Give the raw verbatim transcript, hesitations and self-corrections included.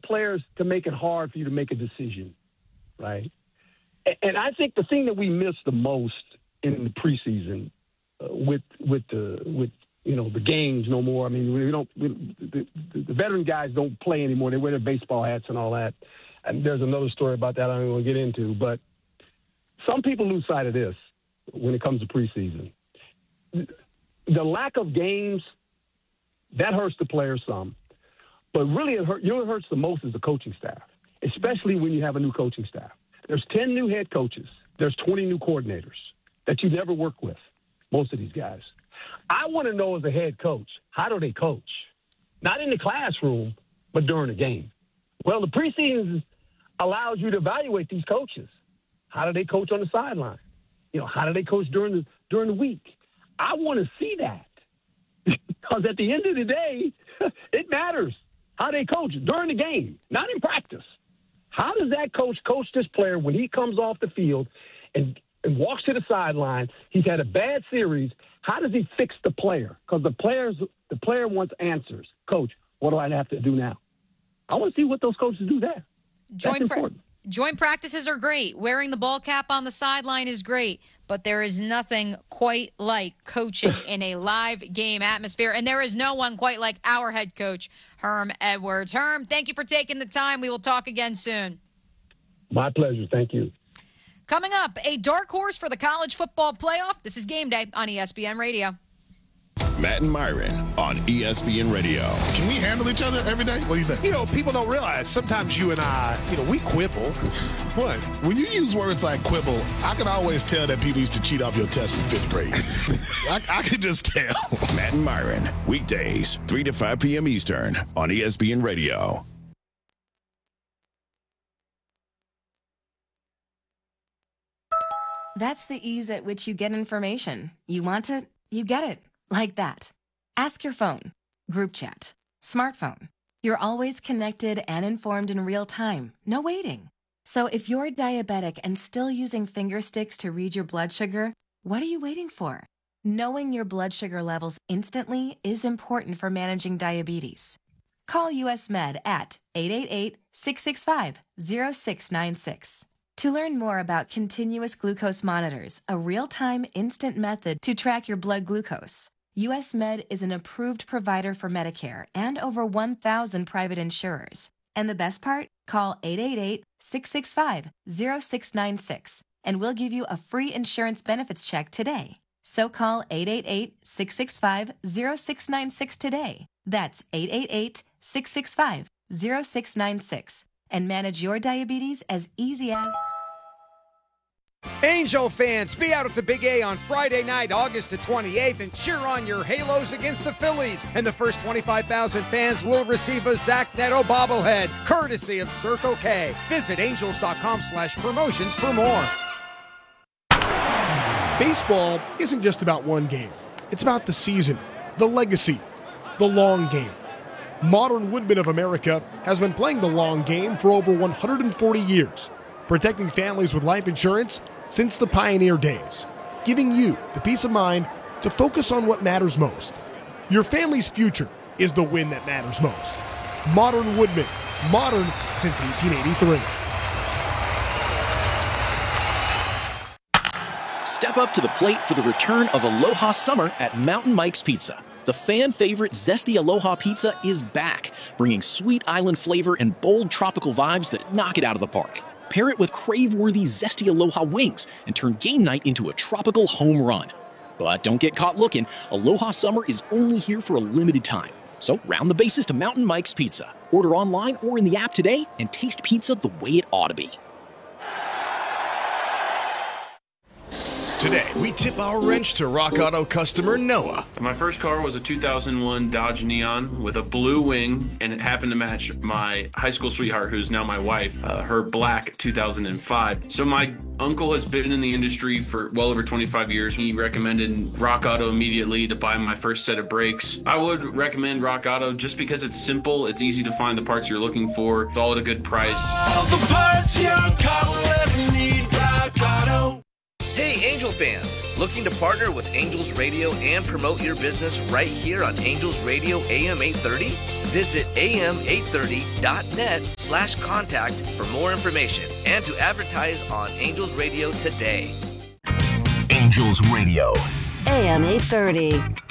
players to make it hard for you to make a decision, right? And I think the thing that we miss the most in the preseason uh, with with the with you know the games no more. I mean, we don't we, the, the veteran guys don't play anymore. They wear their baseball hats and all that. And there's another story about that I don't want to get into. But some people lose sight of this when it comes to preseason. The lack of games, that hurts the players some. But really, it hurt, you know what hurts the most is the coaching staff, especially when you have a new coaching staff. There's ten new head coaches. There's twenty new coordinators that you never work with, most of these guys. I want to know as a head coach, how do they coach? Not in the classroom, but during the game. Well, the preseason allows you to evaluate these coaches. How do they coach on the sideline? You know, how do they coach during the during the week? I want to see that because at the end of the day, it matters how they coach during the game, not in practice. How does that coach coach this player when he comes off the field and, and walks to the sideline? He's had a bad series. How does he fix the player? Because the players, the player wants answers. Coach, what do I have to do now? I want to see what those coaches do there. Joint, That's pra- important. joint practices are great. Wearing the ball cap on the sideline is great. But there is nothing quite like coaching in a live game atmosphere. And there is no one quite like our head coach, Herm Edwards. Herm, thank you for taking the time. We will talk again soon. My pleasure. Thank you. Coming up, a dark horse for the college football playoff. This is Game Day on E S P N Radio. Matt and Myron on E S P N Radio. Can we handle each other every day? What do you think? You know, people don't realize sometimes you and I, you know, we quibble. What? When you use words like quibble, I can always tell that people used to cheat off your tests in fifth grade. I, I can just tell. Matt and Myron, weekdays, three to five p.m. Eastern on E S P N Radio. That's the ease at which you get information. You want it, you get it. Like that. Ask your phone. Group chat. Smartphone. You're always connected and informed in real time. No waiting. So if you're diabetic and still using finger sticks to read your blood sugar, what are you waiting for? Knowing your blood sugar levels instantly is important for managing diabetes. Call U S Med at eight eight eight, six six five, zero six nine six. To learn more about continuous glucose monitors, a real-time instant method to track your blood glucose, U S Med is an approved provider for Medicare and over one thousand private insurers. And the best part? Call eight eight eight, six six five, zero six nine six and we'll give you a free insurance benefits check today. So call eight eight eight, six six five, zero six nine six today. That's eight eight eight, six six five, zero six nine six and manage your diabetes as easy as... Angel fans, be out at the Big A on Friday night, August the twenty-eighth, and cheer on your Halos against the Phillies. And the first twenty-five thousand fans will receive a Zach Neto bobblehead, courtesy of Circle K. Visit angels.com slash promotions for more. Baseball isn't just about one game. It's about the season, the legacy, the long game. Modern Woodmen of America has been playing the long game for over one hundred forty years, protecting families with life insurance since the pioneer days, giving you the peace of mind to focus on what matters most. Your family's future is the win that matters most. Modern Woodmen, modern since eighteen eighty-three. Step up to the plate for the return of Aloha Summer at Mountain Mike's Pizza. The fan favorite Zesty Aloha Pizza is back, bringing sweet island flavor and bold tropical vibes that knock it out of the park. Pair it with crave-worthy Zesty Aloha wings and turn game night into a tropical home run. But don't get caught looking. Aloha Summer is only here for a limited time. So round the bases to Mountain Mike's Pizza. Order online or in the app today and taste pizza the way it ought to be. Today, we tip our wrench to Rock Auto customer Noah. My first car was a two thousand one Dodge Neon with a blue wing, and it happened to match my high school sweetheart, who's now my wife, uh, her black two thousand five. So my uncle has been in the industry for well over twenty-five years. He recommended Rock Auto immediately to buy my first set of brakes. I would recommend Rock Auto just because it's simple, it's easy to find the parts you're looking for, it's all at a good price. All the parts your car will ever need, Rock Auto. Hey, Angel fans! Looking to partner with Angels Radio and promote your business right here on Angels Radio A M eight thirty? Visit A M eight thirty dot net slash contact for more information and to advertise on Angels Radio today. Angels Radio. A M eight thirty.